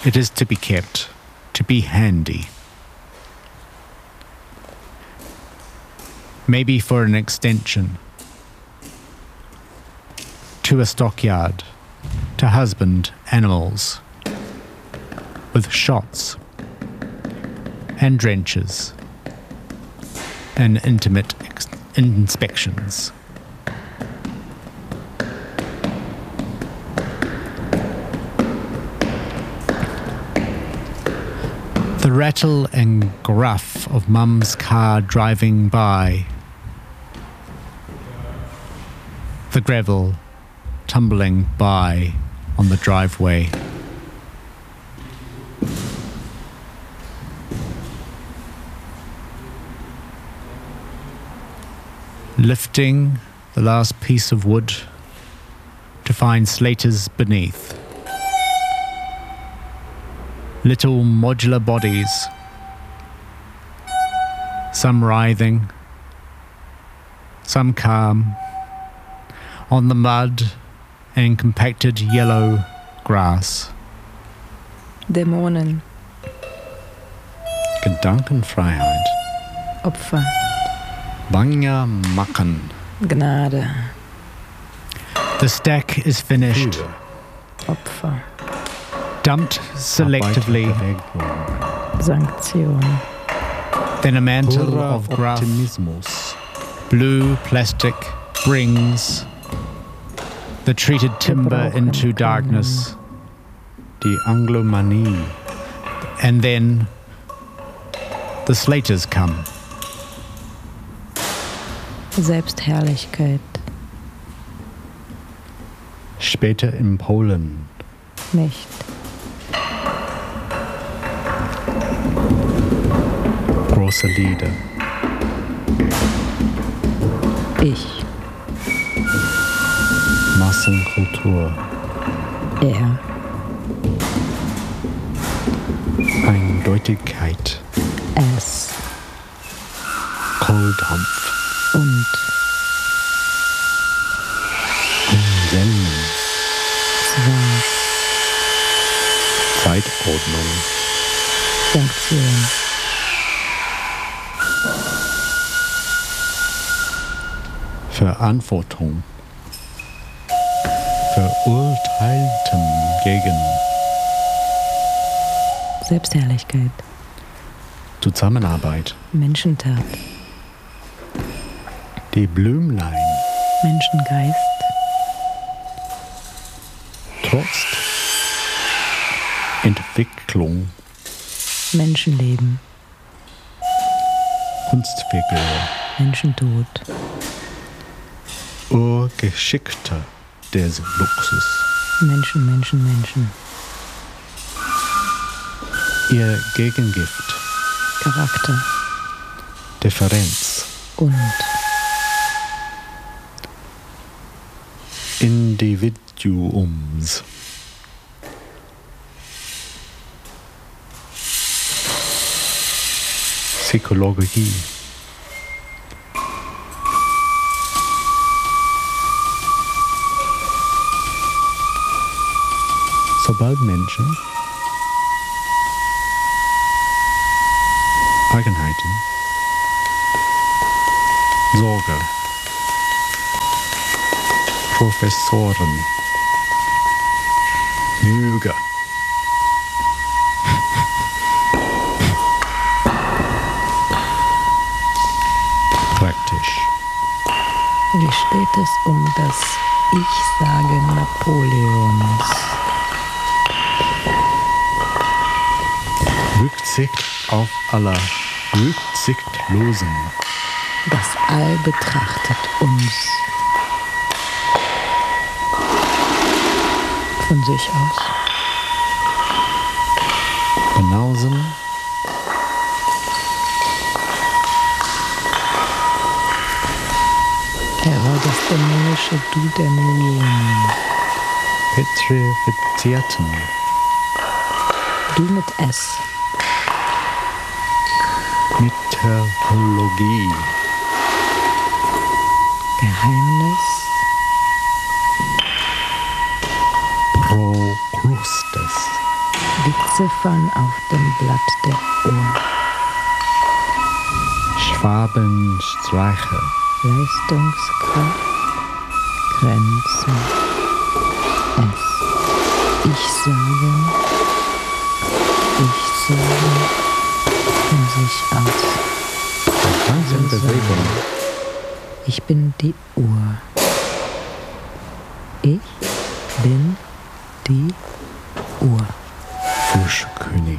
It is to be kept, to be handy. Maybe for an extension. To a stockyard, to husband animals. With shots and drenches and intimate inspections. The rattle and gruff of Mum's car driving by. The gravel tumbling by on the driveway. Lifting the last piece of wood to find slaters beneath. Little modular bodies, some writhing, some calm, on the mud and compacted yellow grass. Dämonen. Gedankenfreiheit. Opfer. Banja machen. Gnade. The stack is finished. Opfer. Dumped selectively. Sanktion. Then a mantle of gruff, blue plastic brings the treated timber into darkness. Die Anglomanie. And then the slaters come. Selbstherrlichkeit. Später in Polen. Nicht. Große Lieder. Ich. Massenkultur. Er. Eindeutigkeit. Es. Kohldampf. Und. Zen. Zwang. Zeitordnung. Sanktion. Verantwortung. Verurteiltem gegen. Selbstherrlichkeit. Zusammenarbeit. Menschentat. Die Blümlein. Menschengeist. Trost. Entwicklung. Menschenleben. Kunstfigur. Menschentod. Urgeschickter des Luxus. Menschen, Menschen, Menschen. Ihr Gegengift. Charakter. Differenz. Und. Individuums. Psychologie. Sobald Menschen Eigenheiten, Sorge, Professoren, Lüge, praktisch. Wie steht es um das Ich-Sagen Napoleons? Rücksicht auf aller Rücksichtslosen. Das All betrachtet uns von sich aus. Banausen. Terror, das dämonische Du der Millionen. Petrifizierten. Du mit S. Mythologie. Geheimnis. Procrustes. Witz. Ziffern auf dem Blatt der Uhr. Schwabenstreiche. Leistungskraft, Grenzen, Ich sage, von sich aus. Bewegung. Ich bin die Uhr. Ich bin die Uhr. Fußkönig.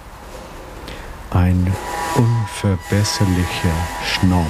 Ein unverbesserlicher Schnob.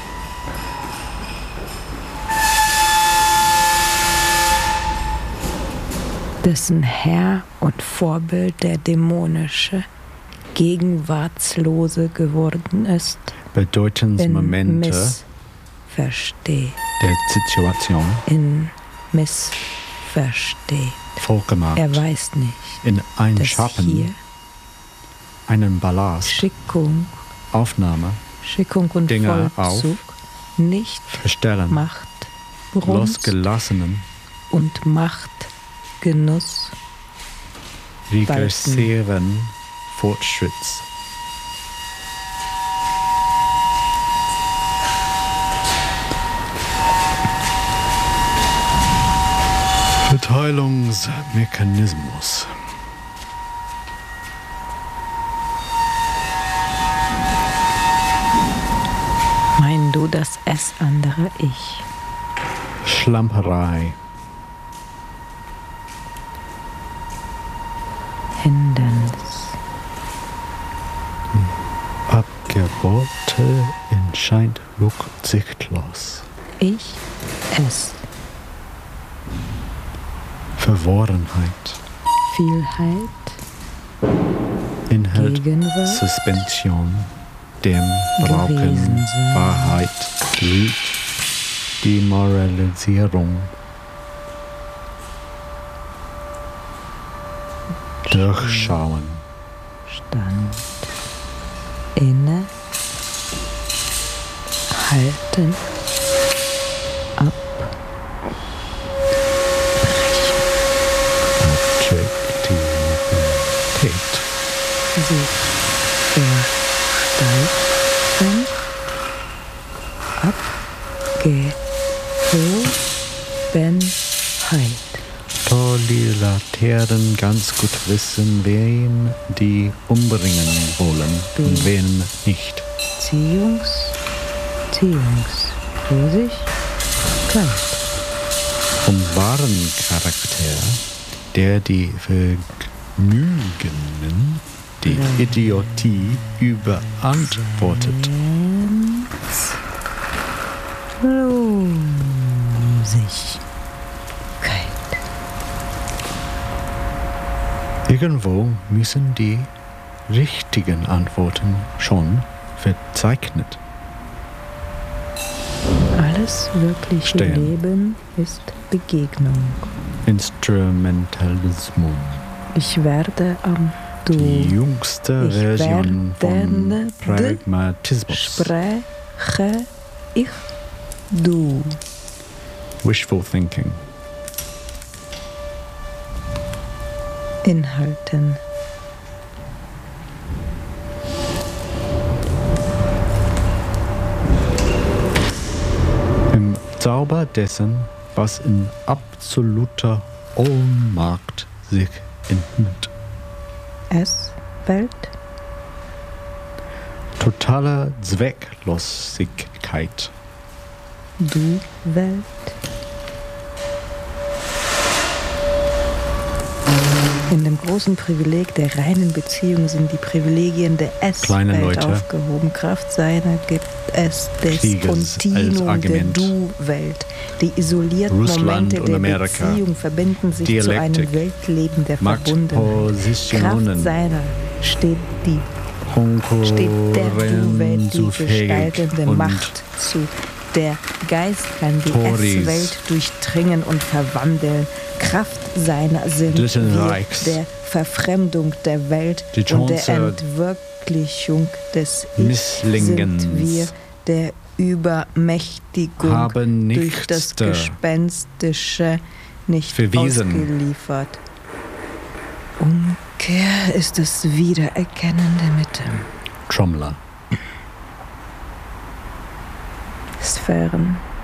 Dessen Herr und Vorbild der dämonische, gegenwartslose geworden ist, Bedeutungsmomente missversteht. der Situation. In missversteht. Vollgemacht. Er weiß nicht, in ein dass Schatten, hier einen Ballast, Schickung und Dinge Vollzug nicht verstellen, Macht, Brunst losgelassenen, und Macht, Genuss, regressiven Fortschritts. Verteilungsmechanismus. Mein du das es andere Ich. Schlamperei. Hindernis. Abgebote entscheint rücksichtslos. Ich, es. Verworrenheit. Vielheit. Inhalt. Gegenwart. Suspension. Dem Brauchen. Gewesensein. Wahrheit. Lüg. Demoralisierung. Durchschauen. Stand. Inne. Halten. Objektivität. Sich versteifen. Abgehobenheit. Totalitären ganz gut wissen, wen die umbringen wollen und wen nicht. Ziehungslosigkeit. Vom wahren Charakter, der die Vergnügungen, die Idiotie überantwortet. Losigkeit. Irgendwo müssen die richtigen Antworten schon verzeichnet Alles wirkliche stehen. Leben ist Begegnung. Instrumentalismus. Ich werde am Du. Die jüngste Ich Version von werde Pragmatismus. Spreche ich du. Wishful thinking. Inhalten. Im Zauber dessen, was in absoluter Ohnmacht sich enthüllt. Es, Welt, Totale Zwecklosigkeit. du, Welt. In dem großen Privileg der reinen Beziehung sind die Privilegien der Kleine Es-Welt Leute. aufgehoben. Kraft seiner gibt es des Krieges als Kontinuum der Argument. Du-Welt. Die isolierten Russland Momente und der Amerika. Beziehung verbinden sich zu Dialektik. einem Weltleben der Verbundenheit. Kraft Machtpositionen. seiner steht der Du-Welt die gestaltende und Macht zu. Der Geist kann die Tories. Es-Welt durchdringen und verwandeln. Kraft seiner sind Dritten wir Reichs. der Verfremdung der Welt Die und der Chance Entwirklichung des Ich Misslingens. sind wir der Übermächtigung haben durch das nichts Gespenstische nicht verwiesen. ausgeliefert. Rückkehr ist das Wiedererkennen der Mitte. Trommler. Sphären.